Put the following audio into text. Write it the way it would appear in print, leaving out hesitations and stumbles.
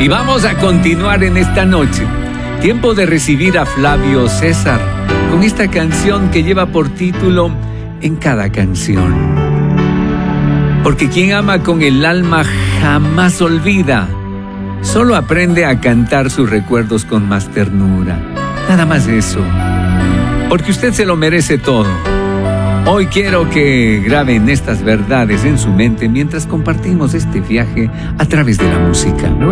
Y vamos a continuar en esta noche. Tiempo de recibir a Flavio César con esta canción que lleva por título En cada canción. Porque quien ama con el alma jamás olvida, solo aprende a cantar sus recuerdos con más ternura. Nada más eso. Porque usted se lo merece todo. Hoy quiero que graben estas verdades en su mente mientras compartimos este viaje a través de la música.